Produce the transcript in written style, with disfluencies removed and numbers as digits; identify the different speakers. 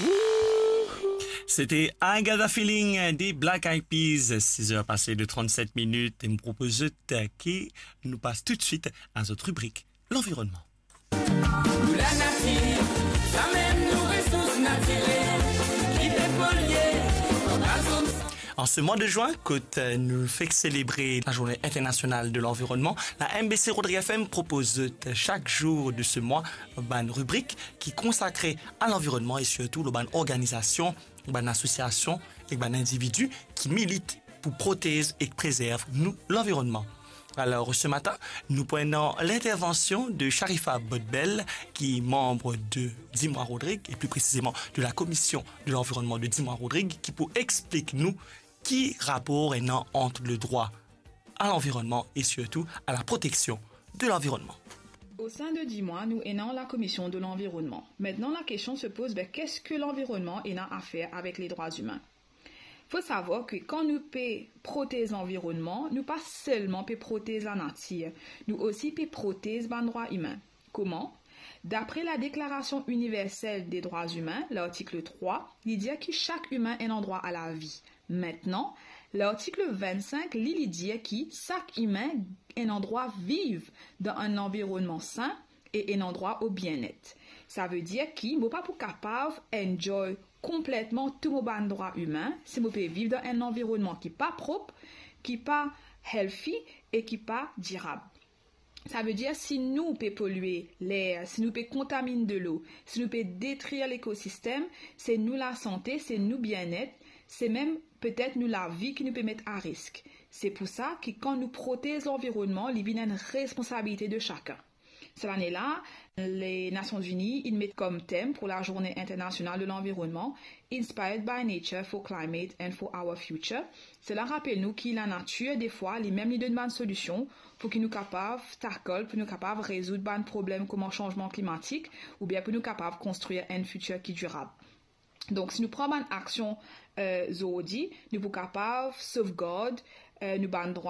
Speaker 1: C'était I Got a Feeling des Black Eyed Peas, 6 heures passées de 37 minutes, et me propose que nous passe tout de suite à notre rubrique, l'environnement.
Speaker 2: Nous la nature, ça même nos ressources naturelles, qui dépolluent,
Speaker 1: en ce mois de juin, quand nous fait célébrer la journée internationale de l'environnement, la MBC Rodrigue FM propose chaque jour de ce mois une rubrique qui est consacrée à l'environnement et surtout une organisation, une association et un individu qui milite pour protéger et préserver l'environnement. Alors ce matin, nous prenons l'intervention de Sharifa Bodbel, qui est membre de Dis-moi Rodrigue et plus précisément de la commission de l'environnement de Dis-moi Rodrigue, qui pour expliquer nous qui rapport est entre le droit à l'environnement et surtout à la protection de l'environnement.
Speaker 3: Au sein de Dis-moi, nous aidons la commission de l'environnement. Maintenant, la question se pose, qu'est-ce que l'environnement a à faire avec les droits humains? Il faut savoir que quand nous protéger l'environnement, nous pas seulement protéger la nature, nous aussi protéger les droits humains. Comment? D'après la Déclaration universelle des droits humains, l'article 3, il dit que chaque humain a un droit à la vie. Maintenant, l'article 25, il dit que chaque humain a un droit à vivre dans un environnement sain et un droit au bien-être. Ça veut dire qu'il ne pas pour capable enjoy complètement tous mes droits humains si vous pouvez vivre dans un environnement qui n'est pas propre, qui n'est pas healthy et qui n'est pas durable. Ça veut dire si nous pouvons polluer l'air, si nous pouvons contaminer de l'eau, si nous pouvons détruire l'écosystème, c'est nous la santé, c'est nous bien-être, c'est même peut-être nous la vie qui nous peut mettre à risque. C'est pour ça que quand nous protégeons l'environnement, il y a une responsabilité de chacun. Cette année-là, les Nations Unies ils mettent comme thème pour la Journée internationale de l'environnement Inspired by Nature for Climate and for Our Future. Cela rappelle nous que la nature, des fois, les mêmes donne une solution pour que nous capables tackle, pour nous capables résoudre un problème comme le changement climatique ou bien pour nous capables construire un futur qui est durable. Donc, si nous prenons une action aujourd'hui, nous sommes capables de sauvegarder nous droits